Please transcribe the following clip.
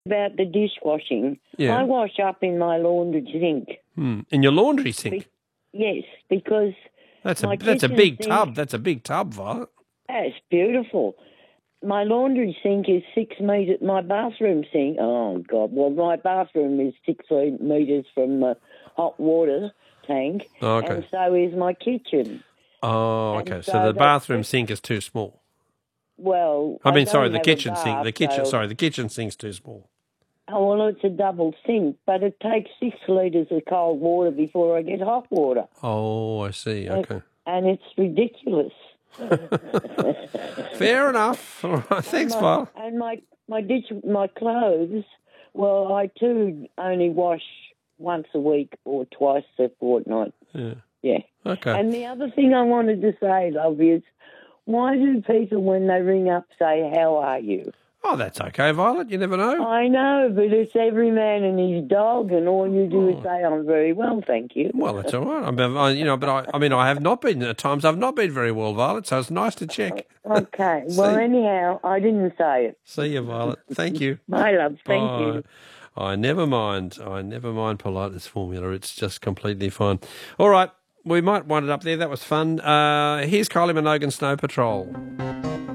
About the dishwashing, Yeah. I wash up in my laundry sink. In your laundry sink? Yes, because That's my a kitchen big sink- tub. That's a big tub, Violet. That's beautiful. My laundry sink is 6 metres. My bathroom sink, oh, God. Well, my bathroom is 6 metres from the hot water tank. Oh, okay. And so is my kitchen. Oh, And okay. so So the that's bathroom it. sink is too small. Well, I mean, sorry, don't the have a kitchen sink. bath, The kitchen. so- Sorry, the kitchen sink's too small. Oh, well, it's a double sink, but it takes 6 litres of cold water before I get hot water. Oh, I see. Okay. And it's ridiculous. Fair enough. All right. Thanks, Violet. And my clothes, well, I too only wash once a week or twice a fortnight. Yeah. Yeah. Okay. And the other thing I wanted to say, love, is why do people, when they ring up, say, "How are you?" Oh, that's okay, Violet. You never know. I know, but it's every man and his dog, and all you do is say, "I'm very well, thank you." Well, that's all right. I have not been at times. I've not been very well, Violet. So it's nice to check. Okay. Well, anyhow, I didn't say it. See you, Violet. Thank you. My love, thank Bye. you. I never mind. Politeness formula. It's just completely fine. All right. We might wind it up there. That was fun. Here's Kylie Minogue and Snow Patrol.